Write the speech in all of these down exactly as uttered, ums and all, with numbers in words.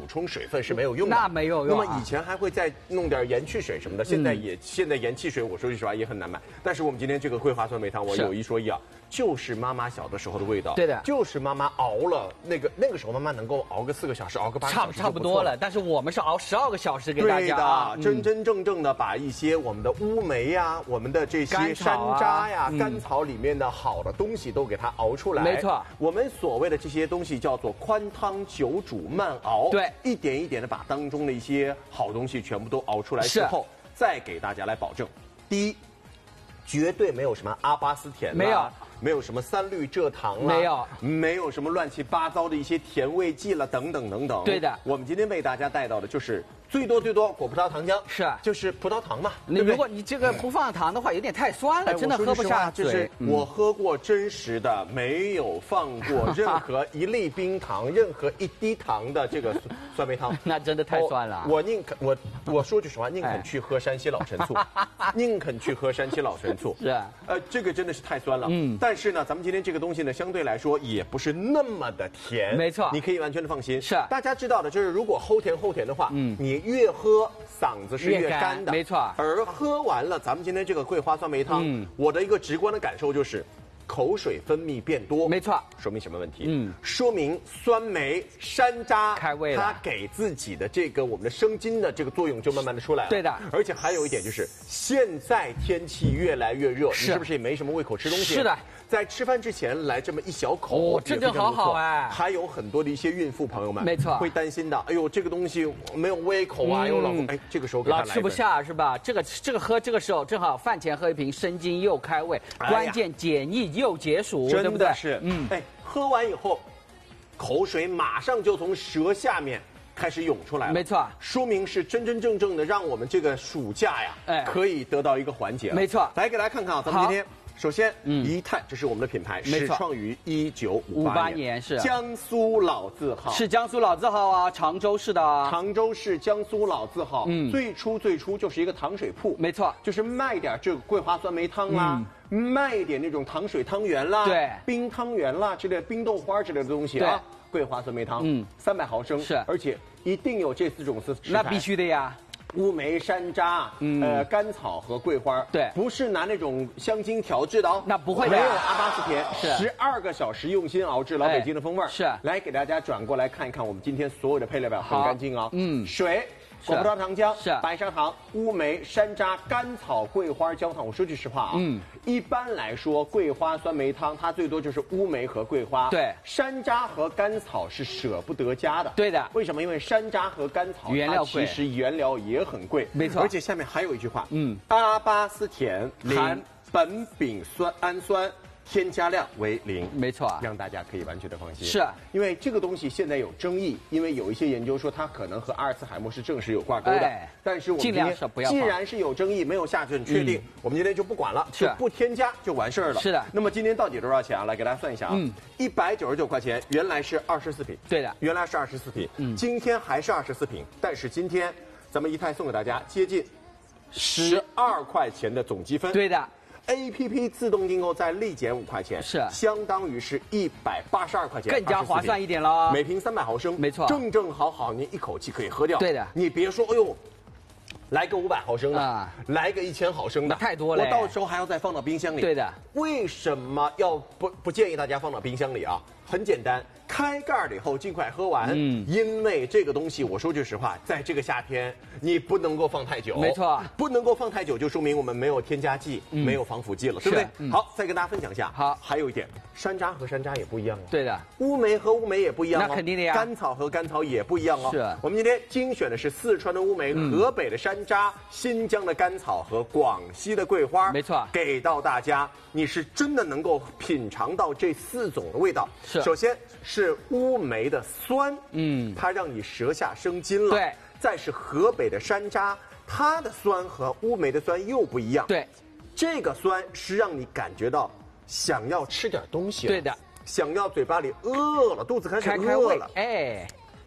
充水分是没有用的， 那没有用、啊。 那么以前还会再弄点盐去水什么的，现在也、嗯、现在盐汽水，我说句实话也很难买。但是我们今天这个桂花酸梅汤，我有一说一啊，就是妈妈小的时候的味道。 对的， 就是妈妈熬了那个那个时候妈妈能够熬个四个小时，熬个八个小时差不多了。但是我们是熬十二个小时给大家、 啊。对的，真真正正的把一些我们的乌梅呀、我们的这些山楂呀、甘草,、啊嗯、甘草里面的好的东西都给它熬出来。 没错， 我们所谓的这些东西叫做宽汤久煮慢熬。 对， 一点一点的把当中的一些好东西全部都熬出来之后，再给大家来保证：第一，绝对没有什么阿巴斯甜， 没有。 没有什么三氯蔗糖啦， 没有， 没有什么乱七八糟的一些甜味剂了，等等等等。 对的， 我们今天为大家带到的就是最多最多果葡萄糖浆， 是就是葡萄糖嘛。 你如果你这个不放糖的话，有点太酸了，真的喝不下嘴。就是我喝过真实的，没有放过任何一粒冰糖、任何一滴糖的这个酸梅汤， 那真的太酸了。 我宁肯我我说句实话，宁肯去喝山西老陈醋，宁肯去喝山西老陈醋。 是， 呃，这个真的是太酸了。嗯。但是呢，咱们今天这个东西呢，相对来说也不是那么的甜， 没错， 你可以完全的放心。 是， 大家知道的，就是如果齁甜齁甜的话，嗯，你越喝嗓子是越干的， 没错。 而喝完了咱们今天这个桂花酸梅汤，嗯，我的一个直观的感受就是，口水分泌变多， 没错， 说明什么问题？ 嗯， 说明酸梅、山楂开胃了， 它给自己的这个我们的生津的这个作用就慢慢的出来了。 对的， 而且还有一点就是，现在天气越来越热， 是你是不是也没什么胃口吃东西？ 是的。 在吃饭之前来这么一小口， 哦，这就好好哎。 还有很多的一些孕妇朋友们， 没错， 会担心的。哎呦，这个东西没有胃口啊，有、嗯、老公哎，这个时候给他来老吃不下是吧？这个这个喝这个时候正好饭前喝一瓶，生津又开胃，哎、关键解腻又解暑，对不对？ 是，嗯，哎，喝完以后，口水马上就从舌下面开始涌出来了， 没错， 说明是真真正正的让我们这个暑假呀，哎，可以得到一个缓解。 没错， 来给大家看看啊，咱们今天。首先，嗯，一泰这是我们的品牌，始创于一九五八年，是江苏老字号， 是江苏老字号啊，常州市的， 常州市江苏老字号。嗯，最初最初就是一个糖水铺， 没错， 就是卖点这个桂花酸梅汤啦，嗯、卖一点那种糖水汤圆啦， 对， 冰汤圆啦之类的，冰豆花之类的东西啊。桂花酸梅汤，嗯，三百毫升， 是， 而且一定有这四种食材， 那必须的呀。 乌梅、山楂、嗯、呃甘草和桂花， 对， 不是拿那种香精调制的哦， 那不会的， 没有阿巴斯甜， 是十二个小时用心熬制老北京的风味儿。 是， 来给大家转过来看一看我们今天所有的配料表很干净啊，嗯，水。果葡萄糖浆是白砂糖、乌梅、山楂、甘草、桂花、焦糖。我说句实话啊，嗯，一般来说，桂花酸梅汤它最多就是乌梅和桂花， 对， 山楂和甘草是舍不得加的， 对的。 为什么？因为山楂和甘草原料贵， 其实原料也很贵， 没错。 而且下面还有一句话，嗯，阿巴斯甜含苯丙酸氨酸。添加量为零， 没错， 让大家可以完全的放心。 是，因为这个东西现在有争议，因为有一些研究说它可能和阿尔茨海默氏症是有挂钩的。哎、但是我们今天既然是有争议，没有下诊确定，嗯、我们今天就不管了，就不添加就完事儿了。 是的。 那么今天到底多少钱啊？来给大家算一下啊，嗯，一百九十九块钱，原来是二十四瓶。 对的， 原来是二十四瓶，嗯，今天还是二十四瓶，但是今天咱们一泰送给大家接近十二块钱的总积分。 对的。 A P P 自动订购再立减五块钱， 是相当于是一百八十二块钱， 更加划算一点了。 每瓶三百毫升， 没错， 正正好好，您一口气可以喝掉。 对的， 你别说，哎呦，来个五百毫升的，啊、来个一千毫升的， 太多了， 我到时候还要再放到冰箱里。 对的， 为什么要不不建议大家放到冰箱里啊？很简单。开盖了以后尽快喝完，嗯，因为这个东西我说句实话，在这个夏天你不能够放太久， 没错， 不能够放太久就说明我们没有添加剂，嗯、没有防腐剂了，对不对？嗯、好，再跟大家分享一下。 好， 还有一点，山楂和山楂也不一样哦。 对的， 乌梅和乌梅也不一样哦， 那肯定的呀。 甘草和甘草也不一样哦。 是， 我们今天精选的是四川的乌梅、嗯、河北的山楂、新疆的甘草和广西的桂花， 没错， 给到大家，你是真的能够品尝到这四种的味道。 是， 首先是乌梅的酸，嗯，它让你舌下生津了。 对， 再是河北的山楂，它的酸和乌梅的酸又不一样。 对， 这个酸是让你感觉到想要吃点东西了。 对的， 想要嘴巴里饿了，肚子开始饿了。 哎，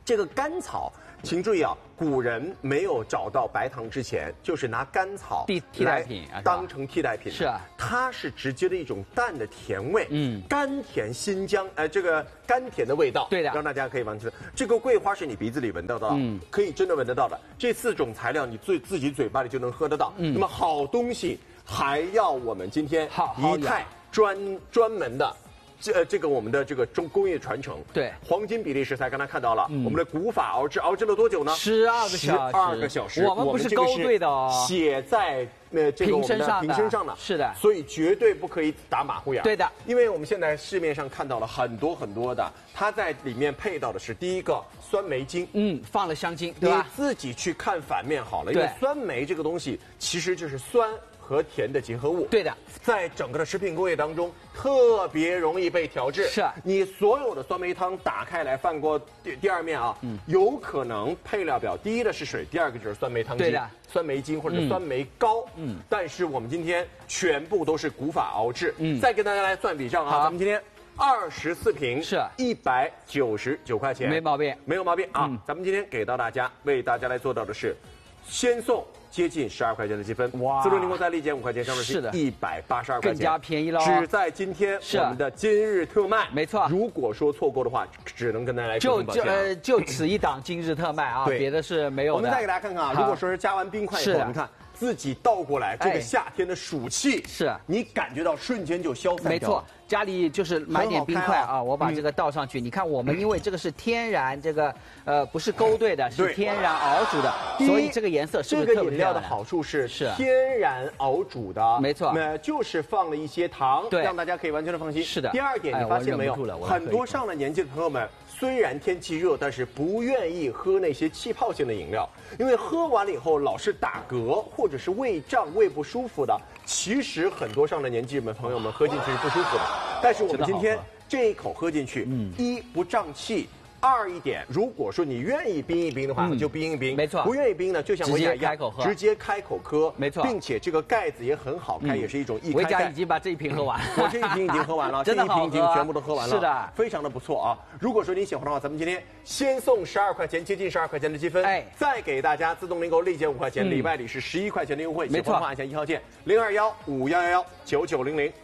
这个甘草，请注意啊，古人没有找到白糖之前，就是拿甘草替替代品当成替代品。 是啊， 它是直接的一种淡的甜味，嗯，甘甜新疆，呃，这个甘甜的味道， 对的， 让大家可以闻出。这个桂花是你鼻子里闻得到的，嗯，可以真的闻得到的。这四种材料你自自己嘴巴里就能喝得到。嗯，那么好东西还要我们今天一泰专专门的。这这个我们的这个中工业传承， 对黄金比例食材，刚才看到了，嗯、我们的古法熬制，熬制了多久呢？ 十二个小时， 十二个小时。 我们不是勾兑的哦， 写在呃这个我们的瓶身上的， 是的， 所以绝对不可以打马虎眼。 对的， 因为我们现在市面上看到了很多很多的，它在里面配到的是第一个酸梅精， 嗯，放了香精，对吧？ 你自己去看反面好了，因为酸梅这个东西其实就是酸和甜的结合物， 对的， 在整个的食品工业当中特别容易被调制。 是， 你所有的酸梅汤打开来翻过第第二面啊，嗯，有可能配料表第一的是水，第二个就是酸梅汤精， 对的， 酸梅精或者酸梅膏，嗯，但是我们今天全部都是古法熬制，嗯，再跟大家来算笔账啊，咱们今天二十四瓶是一百九十九块钱， 没毛病， 没有毛病啊。嗯、咱们今天给到大家，为大家来做到的是，先送接近十二块钱的积分，哇！自助宁国菜立减五块钱，上面是一百八十二块钱， 更加便宜了。 只在今天我们的今日特卖， 没错。 如果说错过的话，只能跟大家来说声抱歉。 就就呃就此一档今日特卖啊，别的是没有的。 我们再给大家看看啊，如果说是加完冰块以后，你看。自己倒过来，这个夏天的暑气是你感觉到瞬间就消散掉。 没错，家里就是买点冰块啊，我把这个倒上去。你看，我们因为这个是天然，这个呃不是勾兑的，是天然熬煮的，所以这个颜色是不是特别漂亮？ 这个饮料的好处是是天然熬煮的， 没错， 那就是放了一些糖， 对， 让大家可以完全的放心。 是的。 第二点，你发现没有？很多上了年纪的朋友们。虽然天气热，但是不愿意喝那些气泡性的饮料，因为喝完了以后老是打嗝或者是胃胀、胃不舒服的。其实很多上了年纪的朋友们喝进去是不舒服的，但是我们今天这一口喝进去，嗯，一不胀气。二一点，如果说你愿意冰一冰的话，嗯、就冰一冰； 没错， 不愿意冰呢，就像维甲一样，直接开口喝， 没错， 并且这个盖子也很好开，嗯、也是一种易开盖。 维甲已经把这一瓶喝完， 我这一瓶已经喝完了， 真的这一瓶已经全部都喝完了， 是的， 非常的不错啊！如果说你喜欢的话，咱们今天先送十二块钱，接近十二块钱的积分，哎，再给大家自动零购立减五块钱，嗯、里外里是十一块钱的优惠， 没错， 按下一号键零二幺五幺幺幺九九零零。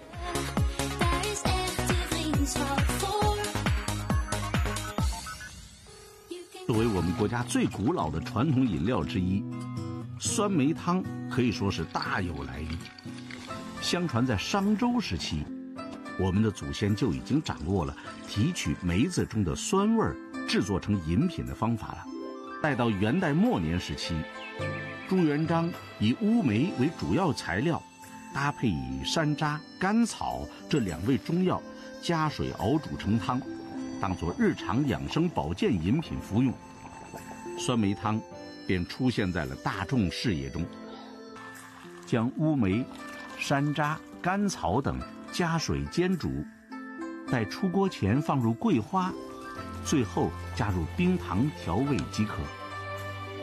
作为我们国家最古老的传统饮料之一，酸梅汤可以说是大有来历。相传在商周时期，我们的祖先就已经掌握了提取梅子中的酸味儿制作成饮品的方法了。待到元代末年时期，朱元璋以乌梅为主要材料，搭配以山楂、甘草这两味中药，加水熬煮成汤，当作日常养生保健饮品服用，酸梅汤便出现在了大众视野中。将乌梅、山楂、甘草等加水煎煮，在出锅前放入桂花，最后加入冰糖调味即可。